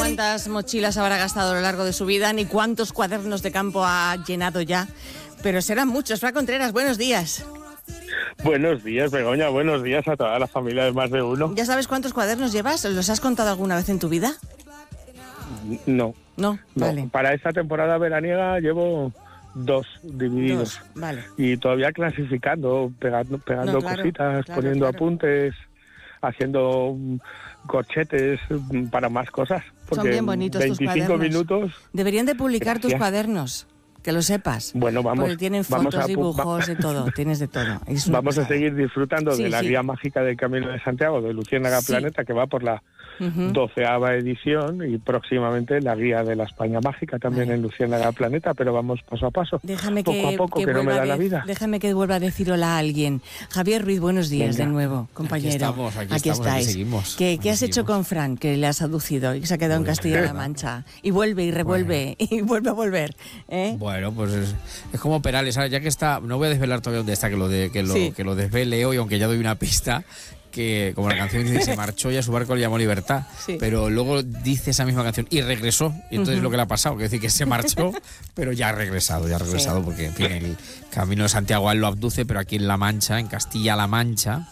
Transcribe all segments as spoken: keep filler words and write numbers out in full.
cuántas mochilas habrá gastado a lo largo de su vida, ni cuántos cuadernos de campo ha llenado ya, pero serán muchos. Fran Contreras, buenos días. Buenos días, Begoña, buenos días a toda la familia de Más de Uno. ¿Ya sabes cuántos cuadernos llevas? ¿Los has contado alguna vez en tu vida? No. No, no. vale. Para esta temporada veraniega llevo dos divididos. Dos, vale. Y todavía clasificando, pegando, pegando No, claro, cositas, claro, poniendo claro. apuntes, haciendo mm, corchetes mm, para más cosas. Porque Son bien bonitos tus veinticinco cuadernos. minutos... Deberían de publicar Gracias. tus cuadernos, que lo sepas. Bueno, vamos. Porque tienen vamos fotos, a, dibujos, de todo, tienes de todo. Es una Vamos a pasada. seguir disfrutando Sí, de la sí. guía mágica del Camino de Santiago, de Luciérnaga Sí. Planeta, que va por la Ujú. doceava edición, y próximamente la guía de la España Mágica también Vale. en Luciérnaga Planeta, pero vamos paso a paso, Déjame poco que, a poco, que que, no me vuelva da a la de- vida. Déjame que vuelva a decir hola a alguien. Javier Ruiz, buenos días Venga. de nuevo, compañero. Aquí estamos, aquí estamos, aquí estáis. seguimos. ¿Qué, Aquí qué has hecho seguimos. con Fran, que le has aducido y que se ha quedado en Bueno, Castilla-La Mancha? Y vuelve y revuelve y vuelve a volver. ¿eh? Bueno, pues es, es como Perales, ¿sabes? Ya que está, no voy a desvelar todavía dónde está, que lo de, que lo, Sí. que lo desvele hoy, aunque ya doy una pista, que como la canción dice, se marchó y a su barco le llamó Libertad, Sí. pero luego dice esa misma canción y regresó, y entonces Ujú. lo que le ha pasado, que es decir, que se marchó, pero ya ha regresado, ya ha regresado, Sí. porque en fin, el Camino de Santiago a él lo abduce, pero aquí en La Mancha, en Castilla-La Mancha,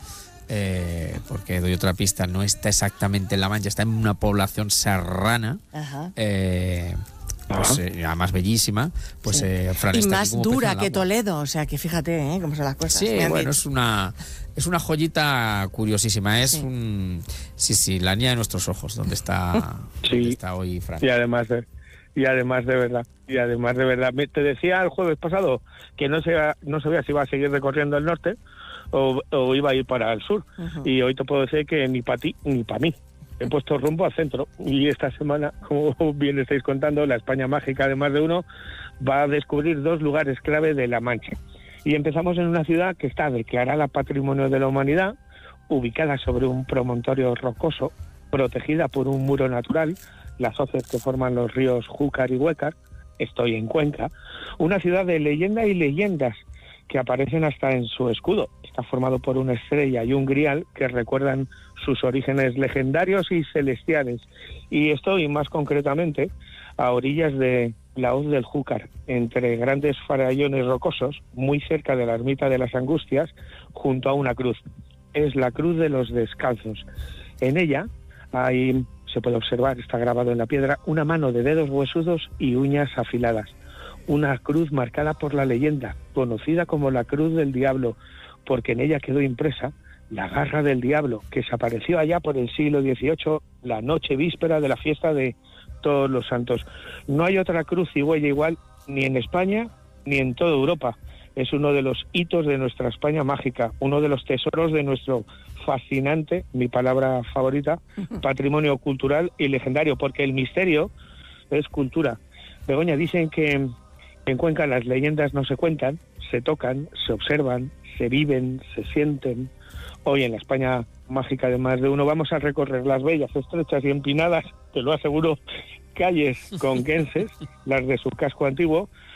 eh, porque doy otra pista, no está exactamente en La Mancha, está en una población serrana, Ajá. eh, pues, eh, además bellísima, pues Sí. eh, Fran Y está aquí más como pez en dura el que agua. Toledo, o sea que fíjate ¿eh? cómo son las cosas. Sí, me han bueno, dicho. es una es una joyita curiosísima, es Sí. un sí, sí, la niña de nuestros ojos, donde está, Sí. donde está hoy Fran. Y además de, y además de verdad, y además de verdad, me- te decía el jueves pasado que no, se, no sabía si iba a seguir recorriendo el norte o, o iba a ir para el sur, Ujú. y hoy te puedo decir que ni para ti ni para mí. He puesto rumbo al centro, y esta semana, como bien estáis contando, la España Mágica de Más de Uno va a descubrir dos lugares clave de La Mancha. Y empezamos en una ciudad que está declarada Patrimonio de la Humanidad, ubicada sobre un promontorio rocoso, protegida por un muro natural, las hoces que forman los ríos Júcar y Huécar. Estoy en Cuenca, una ciudad de leyenda y leyendas que aparecen hasta en su escudo. Está formado por una estrella y un grial que recuerdan sus orígenes legendarios y celestiales. Y estoy más concretamente a orillas de la hoz del Júcar, entre grandes farallones rocosos, muy cerca de la ermita de las Angustias, junto a una cruz. Es la cruz de los descalzos. En ella hay, se puede observar, está grabado en la piedra, una mano de dedos huesudos y uñas afiladas. Una cruz marcada por la leyenda, conocida como la Cruz del Diablo, porque en ella quedó impresa la garra del diablo, que se apareció allá por el siglo dieciocho, la noche víspera de la fiesta de Todos los Santos. No hay otra cruz y huella igual ni en España ni en toda Europa. Es uno de los hitos de nuestra España mágica, uno de los tesoros de nuestro fascinante, mi palabra favorita, patrimonio cultural y legendario, porque el misterio es cultura. Begoña, dicen que en Cuenca las leyendas no se cuentan, se tocan, se observan, se viven, se sienten. Hoy en la España Mágica de Más de Uno vamos a recorrer las bellas, estrechas y empinadas, te lo aseguro, calles conquenses, las de su casco antiguo,